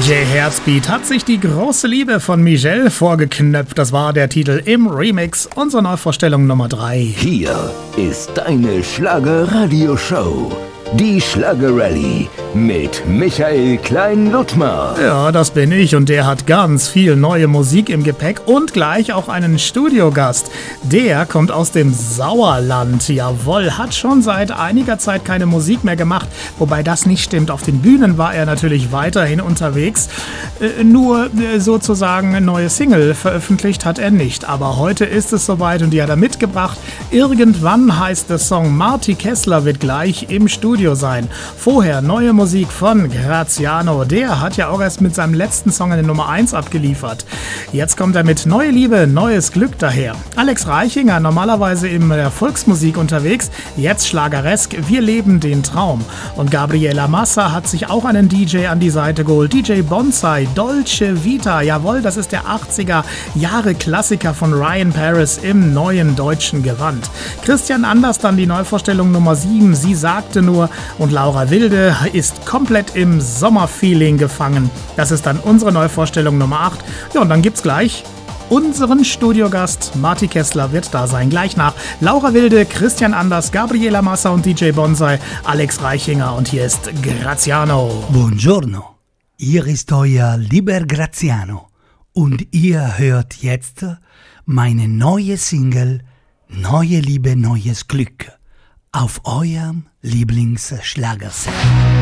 DJ Herzbeat hat sich die große Liebe von Michelle vorgeknöpft. Das war der Titel im Remix, unsere Neuvorstellung Nummer 3. Hier ist deine Schlager-Radio-Show. Die Schlager-Rallye mit Michael Klein-Ludmer. Ja, das bin ich und der hat ganz viel neue Musik im Gepäck und gleich auch einen Studiogast. Der kommt aus dem Sauerland, jawohl, hat schon seit einiger Zeit keine Musik mehr gemacht, wobei das nicht stimmt. Auf den Bühnen war er natürlich weiterhin unterwegs, nur sozusagen eine neue Single veröffentlicht hat er nicht. Aber heute ist es soweit und die hat er mitgebracht. Irgendwann heißt der Song. Marty Kessler wird gleich im Studio sein. Vorher neue Musik von Graziano. Der hat ja auch erst mit seinem letzten Song eine Nummer 1 abgeliefert. Jetzt kommt er mit Neue Liebe, neues Glück daher. Alex Reichinger, normalerweise in der Volksmusik unterwegs, jetzt schlageresk, wir leben den Traum. Und Gabriela Massa hat sich auch einen DJ an die Seite geholt. DJ Bonsai, Dolce Vita, jawohl, das ist der 80er Jahre Klassiker von Ryan Paris im neuen deutschen Gewand. Christian Anders dann die Neuvorstellung Nummer 7, sie sagte nur, und Laura Wilde ist komplett im Sommerfeeling gefangen. Das ist dann unsere Neuvorstellung Nummer 8. Ja, und dann gibt's gleich unseren Studiogast. Marty Kessler wird da sein. Gleich nach Laura Wilde, Christian Anders, Gabriela Massa und DJ Bonsai, Alex Reichinger und hier ist Graziano. Buongiorno, hier ist euer lieber Graziano und ihr hört jetzt meine neue Single Neue Liebe, neues Glück auf eurem Lieblingsschlagersender.